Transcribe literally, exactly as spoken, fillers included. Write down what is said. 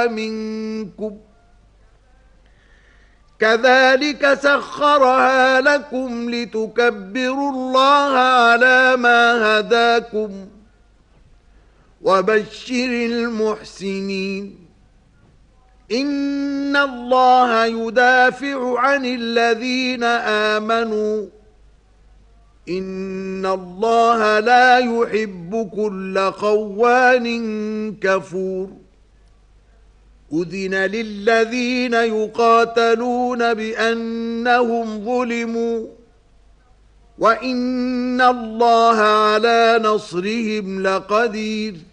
منكم كذلك سخرها لكم لتكبروا الله على ما هداكم وبشر المحسنين إن الله يدافع عن الذين آمنوا إن الله لا يحب كل خوان كفور أذن للذين يقاتلون بأنهم ظلموا وإن الله على نصرهم لقدير